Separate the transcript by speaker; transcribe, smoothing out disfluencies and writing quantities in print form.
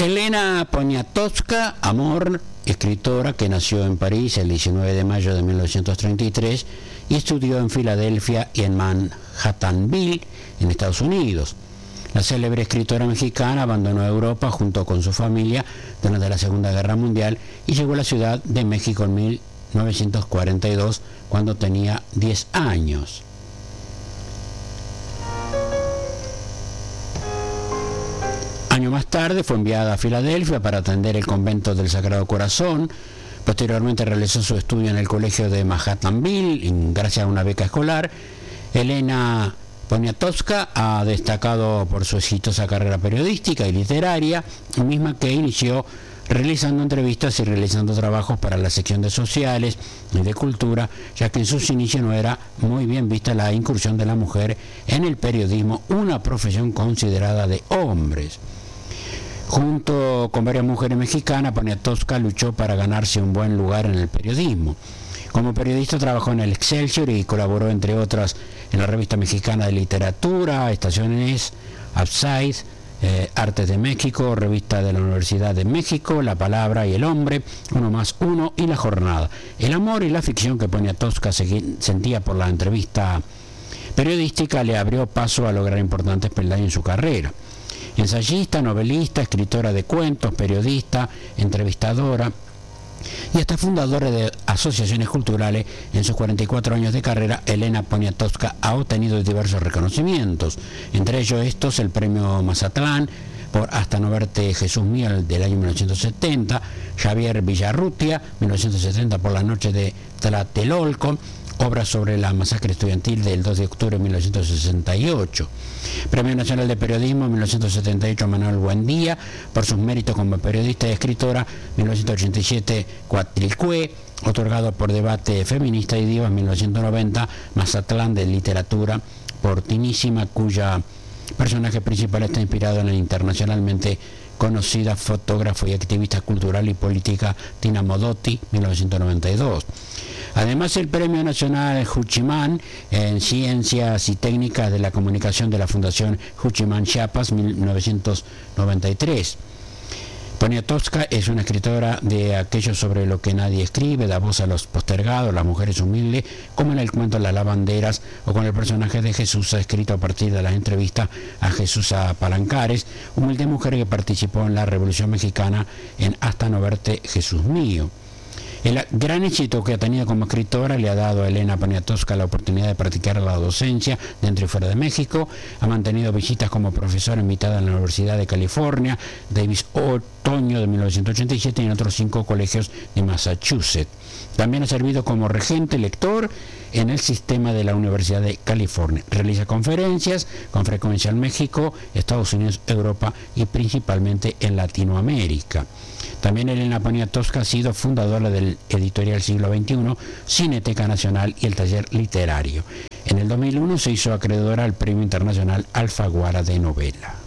Speaker 1: Elena Poniatowska, amor, escritora que nació en París el 19 de mayo de 1933 y estudió en Filadelfia y en Manhattanville, en Estados Unidos. La célebre escritora mexicana abandonó Europa junto con su familia durante la Segunda Guerra Mundial y llegó a la Ciudad de México en 1942, cuando tenía 10 años. Año más tarde fue enviada a Filadelfia para atender el convento del Sagrado Corazón. Posteriormente realizó su estudio en el colegio de Manhattanville, gracias a una beca escolar. Elena Poniatowska ha destacado por su exitosa carrera periodística y literaria, misma que inició realizando entrevistas y realizando trabajos para la sección de sociales y de cultura, ya que en sus inicios no era muy bien vista la incursión de la mujer en el periodismo, una profesión considerada de hombres. Junto con varias mujeres mexicanas, Poniatowska luchó para ganarse un buen lugar en el periodismo. Como periodista trabajó en el Excelsior y colaboró, entre otras, en la Revista Mexicana de Literatura, Estaciones, Upside, Artes de México, Revista de la Universidad de México, La Palabra y el Hombre, Uno más Uno y La Jornada. El amor y la ficción que Poniatowska sentía por la entrevista periodística le abrió paso a lograr importantes peldaños en su carrera. Ensayista, novelista, escritora de cuentos, periodista, entrevistadora y hasta fundadora de asociaciones culturales. En sus 44 años de carrera, Elena Poniatowska ha obtenido diversos reconocimientos, entre ellos estos: el premio Mazatlán por Hasta no verte Jesús mío del año 1970, Javier Villarrutia, 1970, por La noche de Tlatelolco, obra sobre la masacre estudiantil del 2 de octubre de 1968. Premio Nacional de Periodismo 1978 Manuel Buendía por sus méritos como periodista y escritora. 1987 Coatlicue, otorgado por Debate Feminista y Divas. 1990 Mazatlán de Literatura por Tinísima, cuya personaje principal está inspirado en la internacionalmente conocida fotógrafa y activista cultural y política Tina Modotti. 1992. Además, el Premio Nacional Juchimán en Ciencias y Técnicas de la Comunicación de la Fundación Juchimán Chiapas, 1993. Poniatowska es una escritora de aquello sobre lo que nadie escribe, da voz a los postergados, las mujeres humildes, como en el cuento Las Lavanderas o con el personaje de Jesús, escrito a partir de la entrevista a Jesús Palancares, humilde mujer que participó en la Revolución Mexicana en Hasta no verte Jesús mío. El gran éxito que ha tenido como escritora le ha dado a Elena Poniatowska la oportunidad de practicar la docencia dentro y fuera de México. Ha mantenido visitas como profesora invitada en la Universidad de California, Davis Otoño de 1987 y en otros 5 colegios de Massachusetts. También ha servido como regente lector en el sistema de la Universidad de California. Realiza conferencias con frecuencia en México, Estados Unidos, Europa y principalmente en Latinoamérica. También Elena Poniatowska ha sido fundadora del editorial Siglo XXI, Cineteca Nacional y el Taller Literario. En el 2001 se hizo acreedora al Premio Internacional Alfaguara de Novela.